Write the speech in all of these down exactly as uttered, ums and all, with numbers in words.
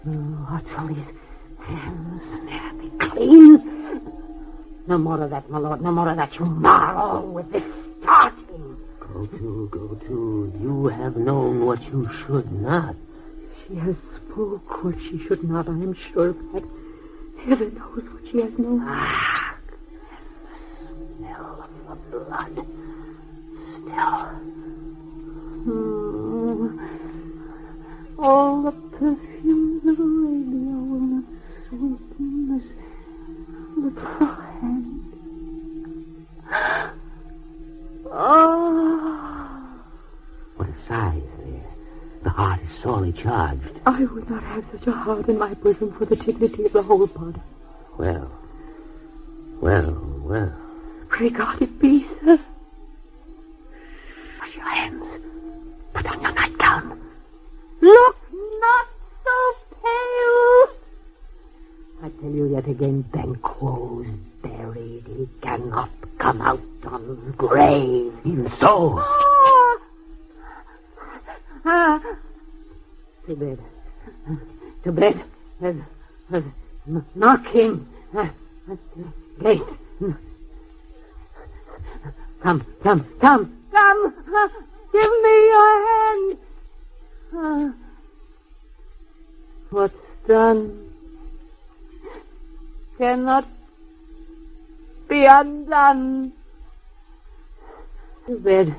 Oh, what's all these hands? There, be clean. No more of that, my lord. No more of that. You mar all with this starting. Go to, go to. You have known what you should not. She has spoke what she should not, I am sure of that. Heaven knows what she has known. Ah, the smell of the blood. Still. Hmm. All the perfumes of Arabia will not sweeten this little hand. Ah. What a size there. The heart is sorely charged. I would not have such a heart in my bosom for the dignity of the whole body. Well, well, well. Pray God it be, sir. Wash your hands. Put on your nightgown. Look not so pale. I tell you yet again, Banquo's buried. He cannot come out on his grave. Even so. Ah! Ah! To bed. To bed. There's, there's knocking at the gate. Come, come, come, come. Give me your hand. Uh, what's done cannot be undone. To bed.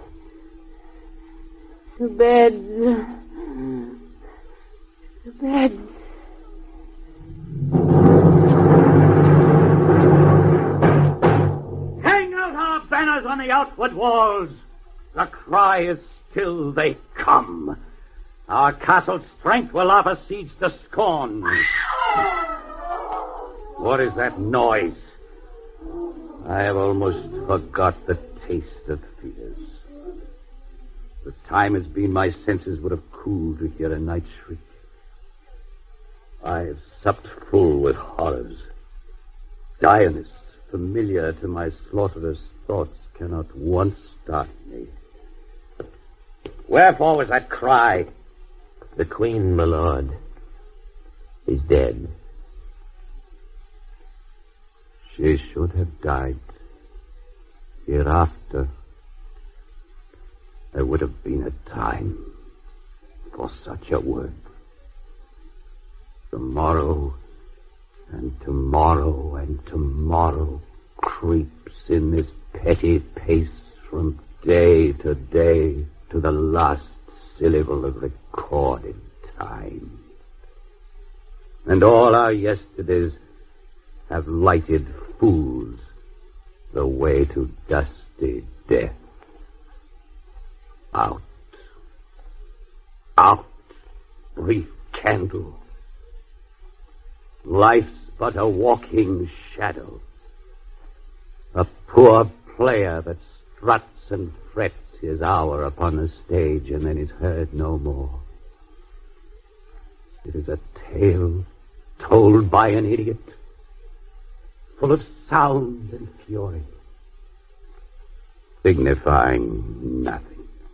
To bed. To bed. Hang out our banners on the outward walls. The cry is still, they come. Our castle's strength will laugh a siege to scorn. What is that noise? I have almost forgot the taste of fears. The time has been my senses would have cooled to hear a night shriek. I have supped full with horrors. Direness, familiar to my slaughterous thoughts, cannot once start me. Wherefore was that cry? The queen, my lord, is dead. She should have died. Hereafter, there would have been a time for such a word. Tomorrow and tomorrow and tomorrow creeps in this petty pace from day to day to the last syllable of recorded time. And all our yesterdays have lighted fools the way to dusty death. Out. Out, brief candle. Life's but a walking shadow. A poor player that struts and frets his hour upon the stage and then is heard no more. It is a tale told by an idiot, full of sound and fury, signifying nothing.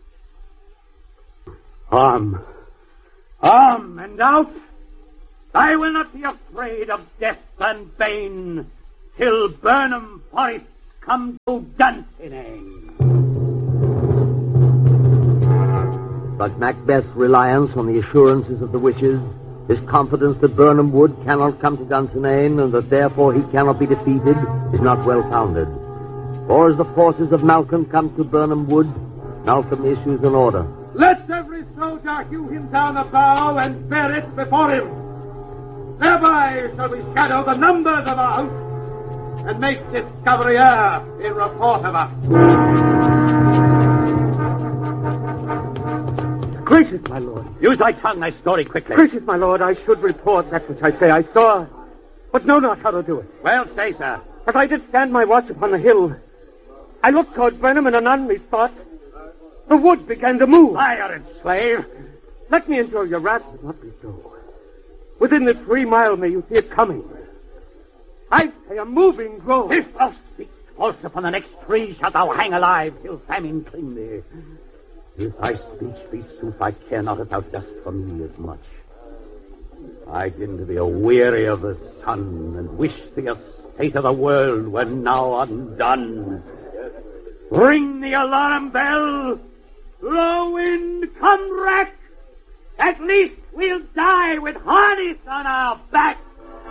Arm, arm and out! I will not be afraid of death and bane till Burnham Forest come to Dunsinane. But Macbeth's reliance on the assurances of the witches, his confidence that Burnham Wood cannot come to Dunsinane and that therefore he cannot be defeated, is not well founded. For as the forces of Malcolm come to Burnham Wood, Malcolm issues an order. Let every soldier hew him down a bough and bear it before him. Thereby shall we shadow the numbers of our host and make discovery air in report of us. Gracious, my lord. Use thy tongue, thy story quickly. Gracious, my lord, I should report that which I say I saw, but know not how to do it. Well, say, sir. As I did stand my watch upon the hill, I looked toward Burnham, and anon methought the wood began to move. Iron slave. Let me endure your wrath, but not be so. Within this three mile may you see it coming. I say a moving grove. If thou speakst false upon the next tree, shalt thou hang alive till famine cling thee. If thy speech be sooth, I care not if thou dost for me as much. I begin to be weary of the sun and wish the estate of the world were now undone. Ring the alarm bell. Low wind, come wreck. At least we'll die with harness on our back.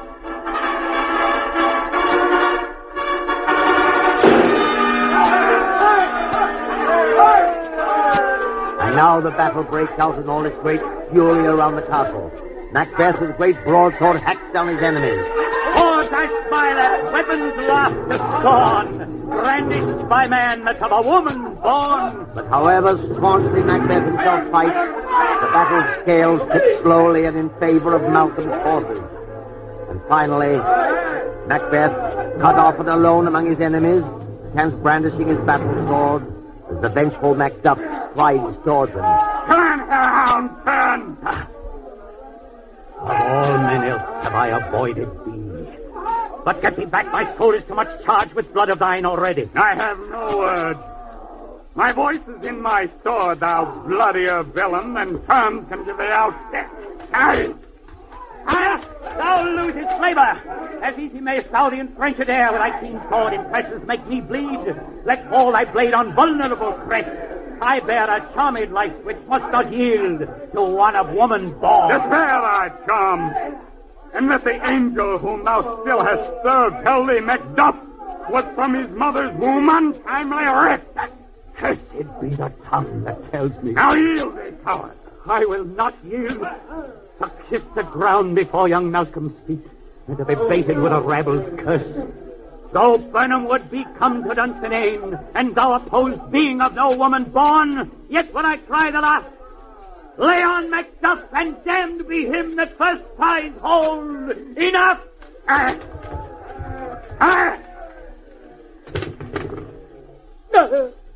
And now the battle breaks out in all its great fury around the castle. Macbeth with great broadsword hacks down his enemies. Swords I smile at, weapons laugh to scorn, brandished by man that's of a woman born. But however staunchly Macbeth himself fights, the battle scales tip slowly and in favor of Malcolm's forces. And finally, Macbeth, cut off and alone among his enemies, stands brandishing his battle sword as the vengeful Macduff strides towards him. Turn, hound, turn! Of all men else have I avoided thee. But get thee back, my soul is too much charged with blood of thine already. I have no word. My voice is in my sword, thou bloodier villain, than terms can give thee out. Aye! Ah, thou losest flavor. As easy mayst thou the entrench'd air with thy keen sword impressions make me bleed. Let fall thy blade on vulnerable crest. I bear a charmed life which must not yield to one of woman born. Despair thy charms, and let the angel whom thou still hast served tell thee Macduff was from his mother's womb untimely ripped. Cursed be the tongue that tells me. Now yield thee, coward. I will not yield. To kiss the ground before young Malcolm's feet, and to be baited with a rabble's curse. Though Birnam would be come to Dunsinane, and thou opposed being of no woman born, yet will I try the last. Lay on Macduff, and damned be him that first tries hold. Enough! Ah! Ah!